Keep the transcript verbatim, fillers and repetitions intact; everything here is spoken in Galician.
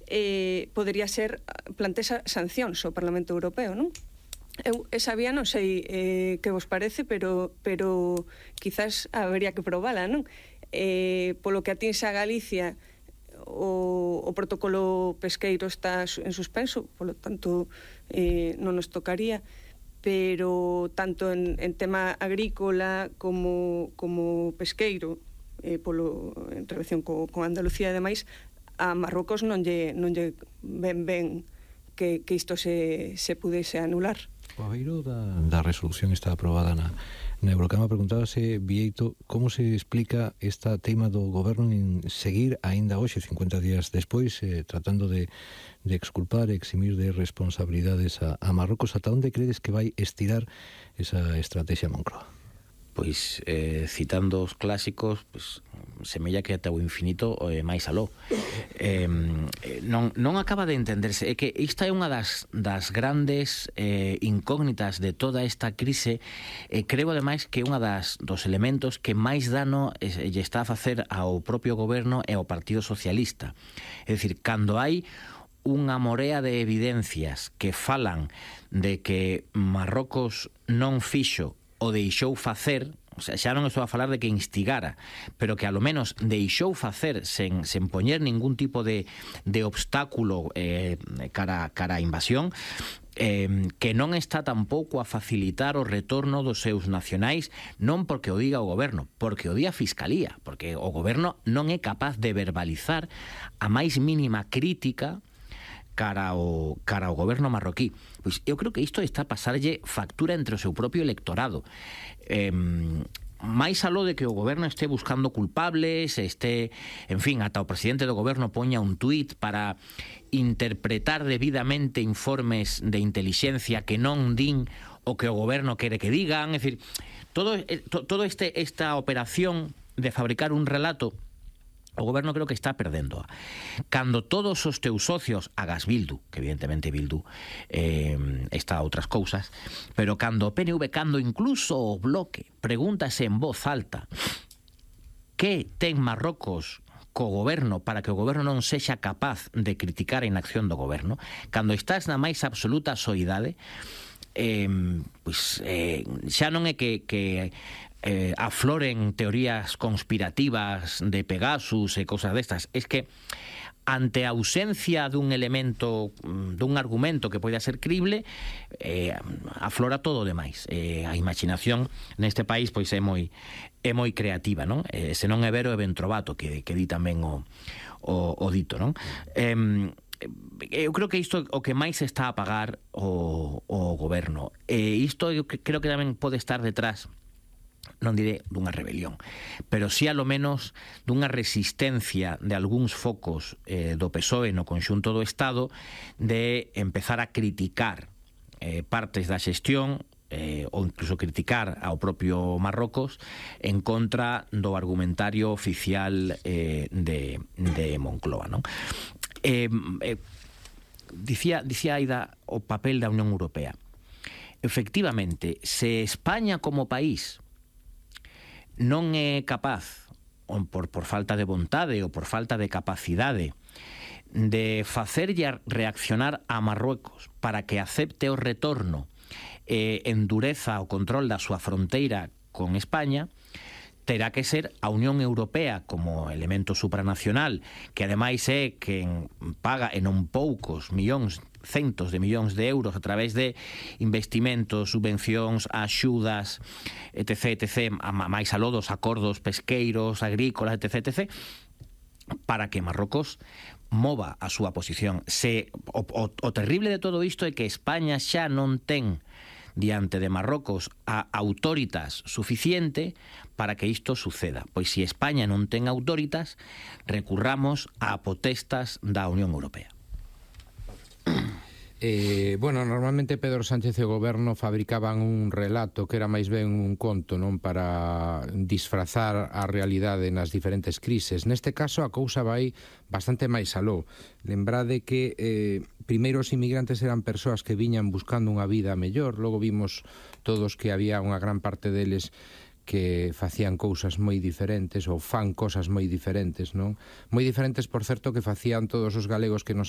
eh, podería ser plantesa sancións ao Parlamento Europeo, non? Eu esa vía non sei eh, que vos parece, pero pero quizás habería que probala, non? Eh, polo que atinse a Galicia, o, o protocolo pesqueiro está en suspenso, polo tanto eh, non nos tocaría, pero tanto en, en tema agrícola como, como pesqueiro, eh, polo, en relación co, con Andalucía e demais, a Marrocos non lle, non lle ven ben que, que isto se, se pudese anular. O abeiro da, da resolución está aprobada na, na Eurocámara. Preguntábase, Bieito, como se explica esta teima do goberno en seguir aínda hoxe, cincuenta días despois, eh, tratando de, de exculpar e eximir de responsabilidades a, a Marrocos. Ata onde credes que vai estirar esa estrategia Moncloa? Pois, eh, citando os clásicos, pues, semella que ata o infinito eh, máis aló. Eh, non, non acaba de entenderse. É que esta é unha das, das grandes eh, incógnitas de toda esta crise. Eh, creo, ademais, que unha das dos elementos que máis dano eh, lle está a facer ao propio goberno e ao Partido Socialista. É dicir, cando hai unha morea de evidencias que falan de que Marrocos non fixo o deixou facer, o sea, xa non estou a falar de que instigara, pero que a lo menos deixou facer sen, sen poñer ningún tipo de, de obstáculo eh, cara, cara a invasión, eh, que non está tampouco a facilitar o retorno dos seus nacionais, non porque o diga o goberno, porque o diga a Fiscalía, porque o goberno non é capaz de verbalizar a máis mínima crítica cara ao, cara ao goberno marroquí. Pois eu creo que isto está a pasarlle factura entre o seu propio electorado. Eh, máis aló de que o goberno este buscando culpables, este, en fin, ata o presidente do goberno poña un tuit para interpretar debidamente informes de inteligencia que non din o que o goberno quere que digan. É dicir, todo, todo este, esta operación de fabricar un relato, o goberno creo que está perdendo. Cando todos os teus socios, agas Bildu, que evidentemente Bildu eh, está a outras cousas, pero cando o P N V, cando incluso o Bloque pregúntase en voz alta que ten Marrocos co goberno para que o goberno non sexa capaz de criticar a inacción do goberno, cando estás na máis absoluta soidade, eh, pois, eh, xa non é que... que Eh, afloren teorías conspirativas de Pegasus e cosas destas. Es que ante a ausencia dun elemento, dun argumento que poida ser crible, eh, aflora todo o demais. Eh, a imaginación neste país pois é moi é moi creativa, non? Eh, se non é vero é ventrovato, que, que di tamén o, o, o dito, non? Eh, eu creo que isto o que máis está a pagar o, o goberno. E isto eu creo que tamén pode estar detrás, non diré dunha rebelión, pero sí a lo menos dunha resistencia de algúns focos eh, do P S O E no conxunto do Estado de empezar a criticar eh, partes da xestión eh, ou incluso criticar ao propio Marrocos en contra do argumentario oficial eh, de, de Moncloa, non? Eh, eh, dicía, dicía Aida o papel da Unión Europea. Efectivamente, se España como país non é capaz, ou por, por falta de vontade ou por falta de capacidade, de facerlle reaccionar a Marruecos para que acepte o retorno e endureza o control da súa fronteira con España, terá que ser a Unión Europea como elemento supranacional, que ademais é quen paga en non poucos millóns, centos de millóns de euros a través de investimentos, subvencións, axudas, etc, etc, a máis aló dos acordos pesqueiros, agrícolas, etc, etc, para que Marrocos mova a súa posición. Se, o, o, o terrible de todo isto é que España xa non ten diante de Marrocos a autoritas suficiente para que isto suceda. Pois se España non ten autoritas, recurramos a potestas da Unión Europea. Eh, bueno, normalmente Pedro Sánchez e o goberno fabricaban un relato que era máis ben un conto, non, para disfrazar a realidade nas diferentes crises. Neste caso a cousa vai bastante máis aló. Lembrade que eh, primeiro os inmigrantes eran persoas que viñan buscando unha vida mellor, logo vimos todos que había unha gran parte deles que facían cousas moi diferentes ou fan cosas moi diferentes, non? Moi diferentes, por certo, que facían todos os galegos que nos